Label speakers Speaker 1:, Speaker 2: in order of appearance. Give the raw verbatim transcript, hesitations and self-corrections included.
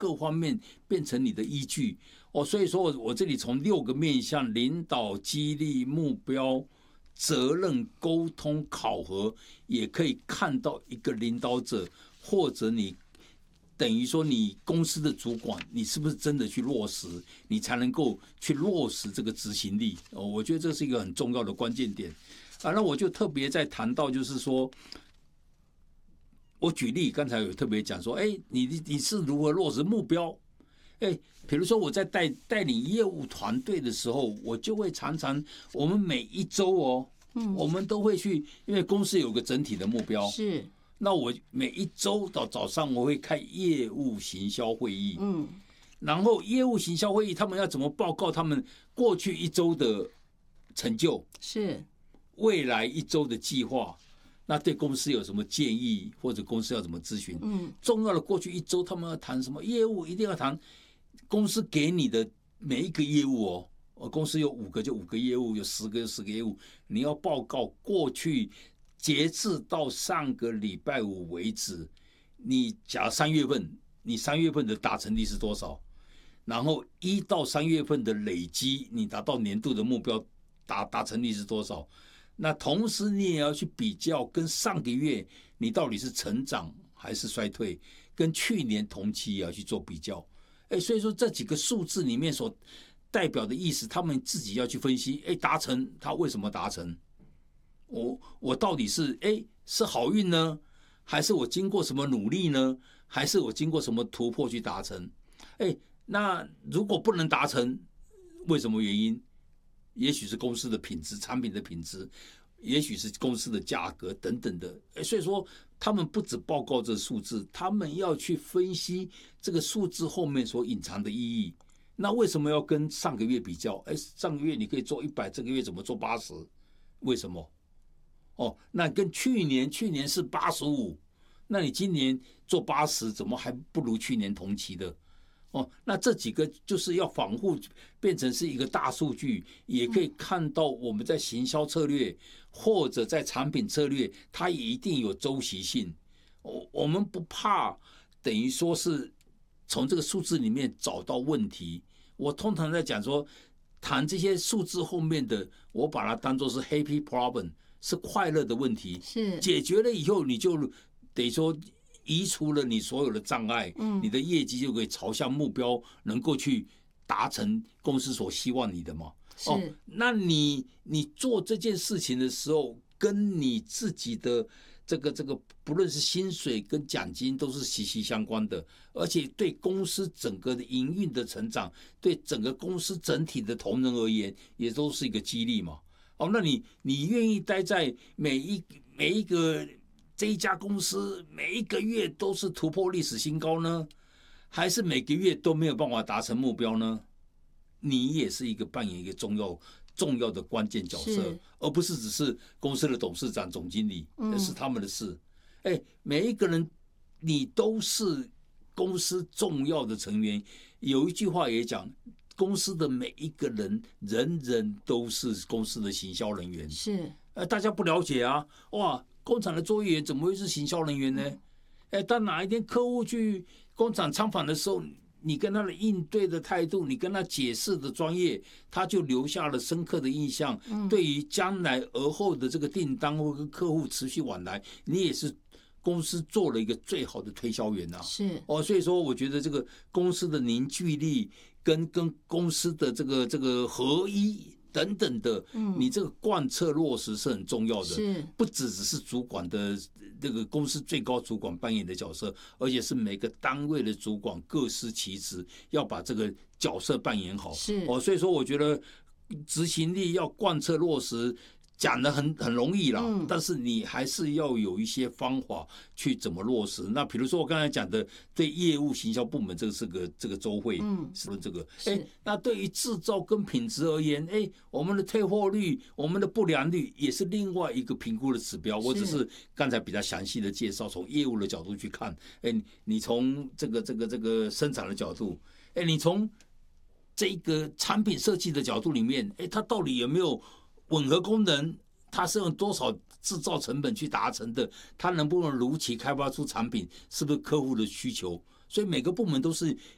Speaker 1: 各方面变成你的依据哦。所以说我我这里从六个面向：领导、激励、目标、责任、沟通、考核，也可以看到一个领导者或者你。等于说，你公司的主管，你是不是真的去落实，你才能够去落实这个执行力？哦，我觉得这是一个很重要的关键点啊。那我就特别在谈到，就是说，我举例，刚才有特别讲说，哎，你你是如何落实目标？哎，比如说我在带带领业务团队的时候，我就会常常，我们每一周哦，嗯，我们都会去，因为公司有个整体的目标
Speaker 2: 是。
Speaker 1: 那我每一周到早上我会开业务行销会议，嗯，然后业务行销会议他们要怎么报告他们过去一周的成就，
Speaker 2: 是
Speaker 1: 未来一周的计划，那对公司有什么建议或者公司要怎么咨询？嗯，重要的过去一周他们要谈什么业务，一定要谈公司给你的每一个业务哦。公司有五个就五个业务，有十个就十个业务，你要报告过去。截至到上个礼拜五为止，你假如三月份，你三月份的达成率是多少？然后一到三月份的累积，你达到年度的目标达达成率是多少？那同时你也要去比较，跟上个月你到底是成长还是衰退，跟去年同期也要去做比较。哎，所以说这几个数字里面所代表的意思，他们自己要去分析。哎，达成他为什么达成？我我到底是哎是好运呢，还是我经过什么努力呢？还是我经过什么突破去达成？哎，那如果不能达成，为什么原因？也许是公司的品质、产品的品质，也许是公司的价格等等的。哎，所以说他们不只报告这数字，他们要去分析这个数字后面所隐藏的意义。那为什么要跟上个月比较？哎，上个月你可以做一百，这个月怎么做八十？为什么？哦，那跟去年，去年是八十五，那你今年做八十，怎么还不如去年同期的？哦，那这几个就是要防护，变成是一个大数据，也可以看到我们在行销策略或者在产品策略，它也一定有周期性。我我们不怕，等于说是从这个数字里面找到问题。我通常在讲说，谈这些数字后面的，我把它当作是 happy problem。是快乐的问题，
Speaker 2: 是
Speaker 1: 解决了以后，你就等于说移除了你所有的障碍，嗯，你的业绩就可以朝向目标，能够去达成公司所希望你的嘛。哦，那你你做这件事情的时候，跟你自己的这个这个，不论是薪水跟奖金都是息息相关的，而且对公司整个的营运的成长，对整个公司整体的同仁而言，也都是一个激励嘛。哦，那你你愿意待在每一每一个这一家公司每一个月都是突破历史新高呢，还是每个月都没有办法达成目标呢？你也是一个扮演一个重要重要的关键角色，而不是只是公司的董事长、总经理，那是他们的事。哎、嗯，每一个人你都是公司重要的成员。有一句话也讲。公司的每一个人，人人都是公司的行销人员。
Speaker 2: 是，
Speaker 1: 呃，大家不了解啊，哇，工厂的作业员怎么会是行销人员呢？哎，当哪一天客户去工厂参访的时候，你跟他的应对的态度，你跟他解释的专业，他就留下了深刻的印象。嗯、对于将来而后的这个订单或跟客户持续往来，你也是公司做了一个最好的推销员啊。
Speaker 2: 是
Speaker 1: 哦，所以说我觉得这个公司的凝聚力。跟跟公司的这个这个合一等等的，嗯，你这个贯彻落实是很重要的，
Speaker 2: 是
Speaker 1: 不只只是主管的这个公司最高主管扮演的角色，而且是每个单位的主管各司其职，要把这个角色扮演好。
Speaker 2: 是
Speaker 1: 哦，所以说我觉得执行力要贯彻落实。讲得很很容易啦，嗯，但是你还是要有一些方法去怎么落实。那比如说我刚才讲的，对业务行销部门这个是个这个周会，嗯，是不是这个？哎，那对于制造跟品质而言，哎，我们的退货率、我们的不良率也是另外一个评估的指标。我只是刚才比较详细的介绍，从业务的角度去看，哎，你从这个这个这个生产的角度，哎，你从这个产品设计的角度里面，哎，它到底有没有？吻合功能，它是用多少制造成本去达成的？它能不能如期开发出产品？是不是客户的需求？所以每个部门都是